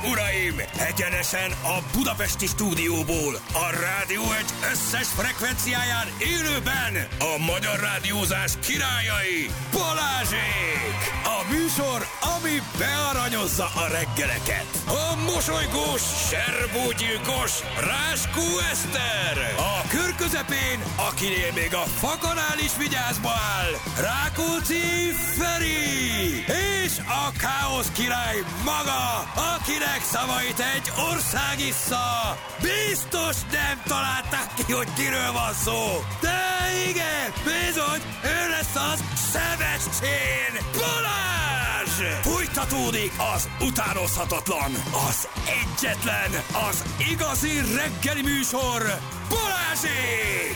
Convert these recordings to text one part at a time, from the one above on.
uraim! Egyenesen a budapesti stúdióból, a Rádió Egy összes frekvenciáján élőben a magyar rádiózás királyai, Balázsék! A műsor, ami bearanyozza a reggeleket. A mosolygós, serbógyilkos Ráskó Eszter! A kör közepén, akinél még a fakanál is vigyázba áll, Rákóczi Feri! És a káosz király maga, akinek szavait egy ország issza. Biztos nem találták ki, hogy kiről van szó. De igen, bizony, ő lesz az Sebestyén Balázs! Fújtatódik az utánozhatatlan, az egyetlen, az igazi reggeli műsor, Balázsék!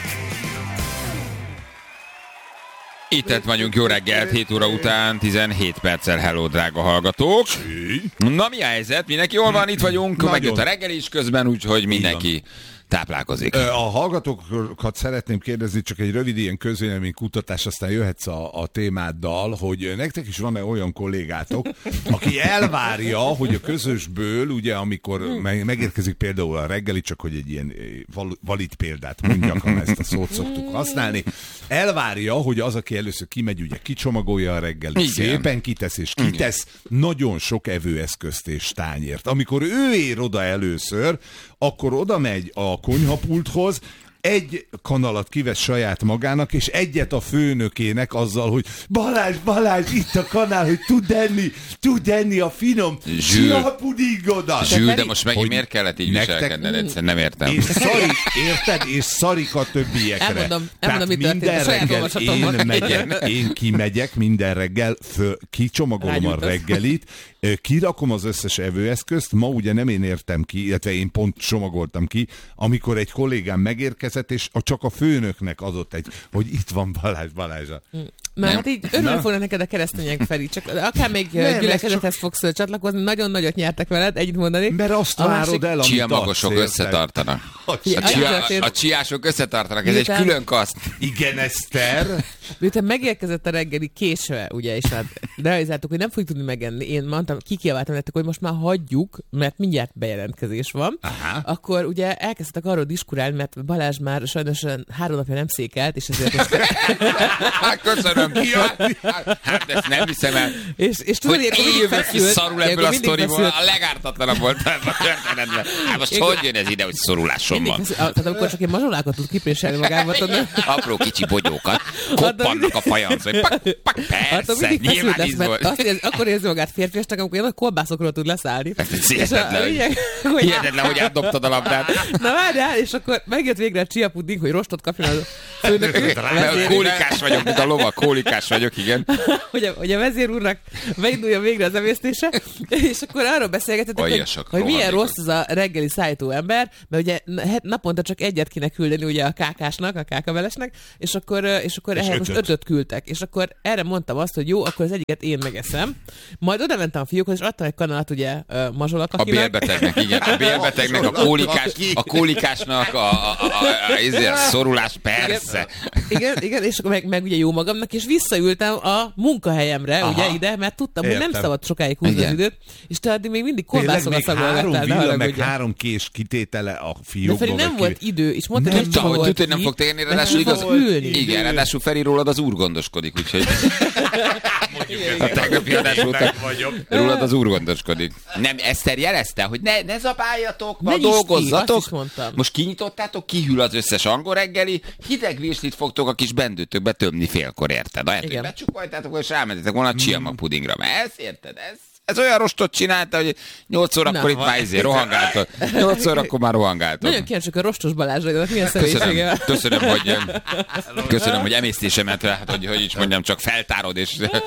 Itt vagyunk, jó reggelt, 7 óra után, 17 perccel, hello, drága hallgatók. Na, mi a helyzet? Mindenki jól van, itt vagyunk, megjött a reggel is közben, úgyhogy mindenki táplálkozik. A hallgatókat szeretném kérdezni, csak egy rövid ilyen közvéleménykutatás, aztán jöhetsz a témáddal, hogy nektek is van-e olyan kollégátok, aki elvárja, hogy a közösből, ugye amikor megérkezik például a reggeli, csak hogy egy ilyen valid példát mondjak, ha ezt a szót szoktuk használni, elvárja, hogy az, aki először kimegy, ugye kicsomagolja a reggelit, szépen kitesz és kitesz nagyon sok evőeszközt és tányért. Amikor ő ér oda először, akkor oda megy a konyhapulthoz, egy kanalat kivesz saját magának, és egyet a főnökének azzal, hogy Balázs, itt a kanál, hogy tud enni a finom csiapudingodat. Zsül, de most megint miért kellett így viselkedned? Egyszerűen nem értem. És szarik a többiekre. Elmondom, mit minden reggel én kimegyek minden reggel, kicsomagolom a reggelit, kirakom az összes evőeszközt, ma ugye nem én értem ki, illetve én pont csomagoltam ki, amikor egy kollégám megérkezett, és csak a főnöknek adott hogy itt van Balázsa. Mert hát így örülni fognak neked a keresztények, Feri, csak akár még gyülekezethez fogsz csatlakozni, nagyon nagyot nyertek veled, együtt mondani. Mert azt várod el, amit csiamagosok összetartanak. A csiások összetartanak, ez egy külön kaszt. Igen, Eszter. Miután megérkezett a reggeli késve, ugye, és hát realizáltuk, hogy nem fogjuk tudni megenni. Én mondtam, kikiabáltam nektek, hogy most már hagyjuk, mert mindjárt bejelentkezés van. Aha. Akkor ugye elkezdtek arról diskurálni, mert Balázs már sajnos 3 napja nem székelt, és ezért most... Köszönöm. Hát ezt nem hiszem el. És tudod, hogy én jövök ki szarul ebből a sztoriból, a legártatlanabb volt a történetben. Hát most hogy jön ez ide, hogy szorulásom van? Tehát amikor csak egy mazsolákat tud kipréselni magában. Apró kicsi bogyókat koppannak a fajanc, hogy persze, nyilván íz volt. Akkor érzi magát férfiasnak, amikor ilyen kolbászokról tud leszállni. Hihetetlen, hogy átdobtad a labdát. Na várjál, és akkor megjött végre a csiapuding, hogy rostot kapjon a főnök. Kólikás vagyok, mint a lovak, kólikás vagyok, igen. Hogy a vezér úrnak meginduljon végre az emésztése, és akkor arról beszélgetetek, hogy milyen rossz az a reggeli szállító ember, mert ugye naponta csak egyet kéne küldeni ugye a kákásnak, a kákavelesnek, és akkor ehhez most 5-öt küldtek. És akkor erre mondtam azt, hogy jó, akkor az egyiket én megeszem. Majd oda mentem a fiúkhoz, és adtam egy kanalat ugye mazsolakakinak. A bélbetegnek, igen. A bélbetegnek, a kólikásnak, a szorulás, persze. Igen, és akkor meg ugye jó magamnak, és visszaültem a munkahelyemre, ugye ide, mert tudtam, hogy nem szabad sokáig húzni az időt, és te addig még mindig kolbászokat szagolgattál. 3 villa, meg 3 kés kitétele a fiókból. De Feri, nem volt idő, és mondta, hogy tudta, hogy nem fog térni, ráadásul igaz. Igen, ráadásul Feri rólad az úr gondoskodik, úgyhogy a tegnapi adás óta rólad az úr gondoskodik. Nem, Eszter jelezte, hogy ne zabáljatok, ma dolgozzatok. Most kinyitottátok, kihűl az összes angol reggeli, hideg virslit fogtok a kis bendőtökbe tömni félkor, érted? Ahelyett, hogy becsukoltátok, és rámentetek volna a csiamag pudingra. Mert ezt érted? Ez olyan rostot csinálta, hogy 8 órakor itt már rohangáltok. 8 órakor már rohangáltok. Nagyon kíváncsiak a rostos Balázsra, milyen személyisége. Köszönöm, hogy emésztésemet, hát, hogy is mondjam, csak feltárod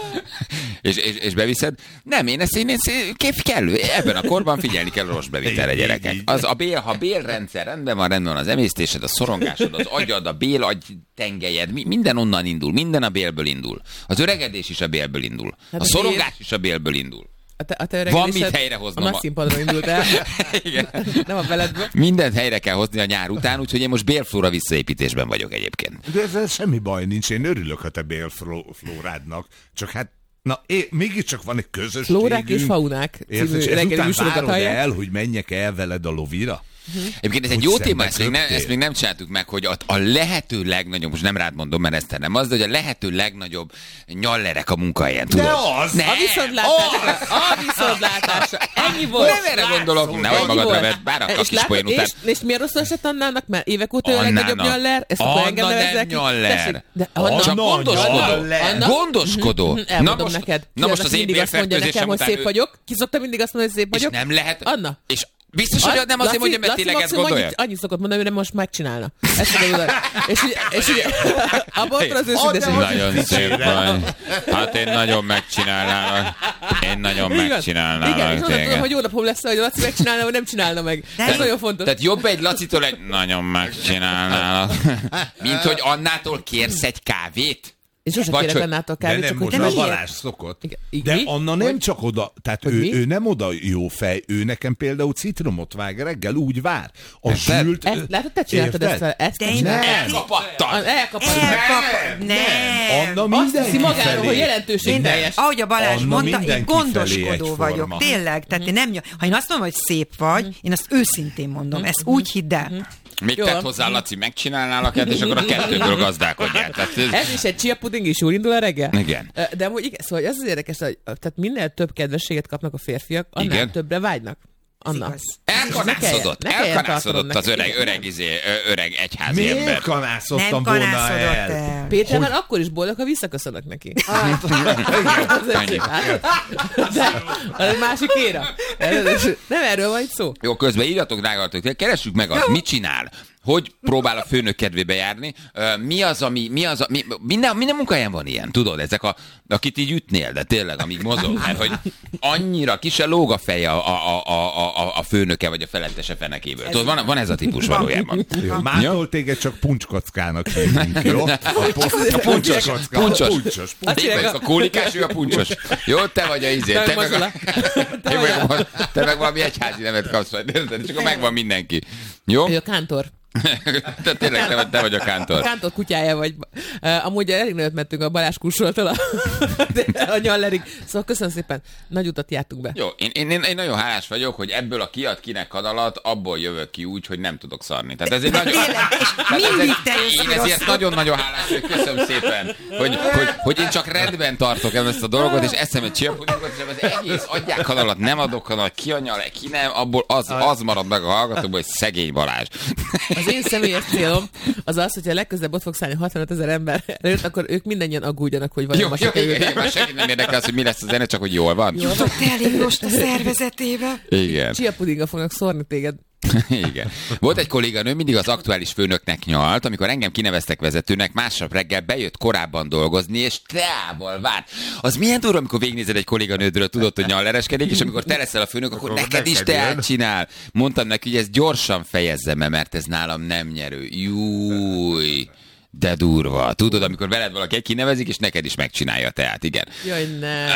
és beviszed. Nem, én ezt kellő. Ebben a korban figyelni kell a rossz bevitelre, gyerekek. Ha bélrendszer rendben van az emésztésed, a szorongásod, az agyad, a bélagy tengelyed, minden onnan indul, minden a bélből indul. Az öregedés is a bélből indul. A szorongás is a bélből indul. Van mit helyrehoznom. A színpadra indult el. Igen. Nem a beledbe. Mindent helyre kell hozni a nyár után, úgyhogy én most bélflóra visszaépítésben vagyok egyébként. De ezzel semmi baj nincs, én örülök a te bélflórádnak, csak hát Na, mégiscsak van egy közösségünk. Flórák és faunák című reggeli műsorokat hallják. El, hogy menjek el veled a lovira? Egyébként ez egy jó téma, ezt még nem csináltuk meg, hogy a lehető legnagyobb, most nem rád mondom, mert ezt nem az, de hogy a lehető legnagyobb nyallerek a munkahelyen, tudod? De az! Ne. A viszontlátásra. Ennyi volt. Nem erre gondolok, nehogy magadra vedd, bár a kis poén után. És miért rosszul esett Annának? Mert évek óta ő a legnagyobb nyaller. Anna nem nyaller. Csak gondoskodó. Elmondom neked. Na most az én vérfertőzésem után... Szép vagyok. Ki szokta mindig azt mondani, hogy szép vagyok? És nem lehet... Anna. És biztos, hogy nem azért mondja, mert tényleg ezt gondolja? Annyit szokott mondani, hogy nem most megcsinálna. Ezt mondani. És ugye abban ott az őszinteség. Nagyon szép vagy. Hát én nagyon megcsinálnám. Igen, és onnan tudom, hogy jó napom lesz, hogy Laci megcsinálna, vagy nem csinálna meg. Ez nagyon fontos. Tehát jobb egy Lacitól egy nagyon megcsinálnának. Mint hogy Annától kérsz egy kávét? És sosem kérek Annától kávét, csak hogy nem most a Balázs szokott. De Anna nem csak oda, tehát ő nem oda jó fej, ő nekem például citromot vág reggel, úgy vár. A zsült... Látod, te csináltad ezt vele? Elkapattad. Nem. Anna mindenki magáról, hogy jelentőségteljes. Ahogy a Balázs mondta, én gondoskodó vagyok. Tényleg. Tehát ha én azt mondom, hogy szép vagy, én azt őszintén mondom. Ezt úgy hidd el. Még tett hozzá, Laci, megcsinálnálak, és akkor a kettőből gazdálkodjál. Ez is egy chia puding is jól indul a reggel? Igen. De amúgy igen, szóval az érdekes, hogy tehát minél több kedvességet kapnak a férfiak, annál többre vágynak. Anna. Elkanászodott az öreg egyházi ember. Miért kanászottam volna el? Péter már akkor is boldog, ha visszaköszönök neki. De másik éra. Nem erről van itt szó. Jó, közben írjatok, drágalatok, keressük meg azt, mit csinál. Hogy próbál a főnök kedvébe járni? Minden munkahelyen van ilyen, tudod, ezek akit így ütnél, de tényleg, amíg mozog, mert hogy annyira ki se lóg a feje a főnöke, vagy a felettese fenekéből. Tudod, van ez a típus valójában. Mától téged csak puncskockának hívunk, jó? A puncsos. A kólikás, ő a puncsos. Jó, te vagy a izé. Te meg valami egyházi nevet kapsz, és akkor megvan mindenki. Jó? Ő a kántor. Te tényleg te vagy a kántor. A kántor kutyája vagy. Amúgy elég nagyot mentünk a Balázs kursoltól a nyallerig. Szóval köszönöm szépen, nagy utat jártunk be. Jó, én nagyon hálás vagyok, hogy ebből a kiad kinek kanalat, abból jövök ki úgy, hogy nem tudok szarni. Tehát ez egy nagyon... Én ezért nagyon-nagyon hálás, hogy köszönöm szépen, hogy én csak rendben tartok ezt a dolgot, és eszem egy csillapodingot, és az egész adják kanalat, nem adok kanalat, ki a nyal, ki nem, abból az marad meg a hallgatóból, hogy szegény Balázs. Az én személyes célom az az, hogyha legközelebb ott fogsz állni 65 000 ember előtt, akkor ők mindannyian aggódjanak, hogy vajon ma sikerült. Már senkit nem érdekel az, hogy mi lesz a zene, csak hogy jól van. Jutott elég most a szervezetébe. Igen. Chia pudinggal fognak szórni téged. Igen. Volt egy kolléganő, mindig az aktuális főnöknek nyalt, amikor engem kineveztek vezetőnek, másnap reggel bejött korábban dolgozni, és teával várt. Az milyen durva, amikor végignézed egy kolléganődről, tudod, hogy nyallereskedik, és amikor te leszel a főnök, akkor neked is teát csinál. Mondtam neki, hogy ezt gyorsan fejezzem be, mert ez nálam nem nyerő. Júj. De durva. Tudod, amikor veled valaki kinevezik, és neked is megcsinálja a teát, igen. Jaj, ne.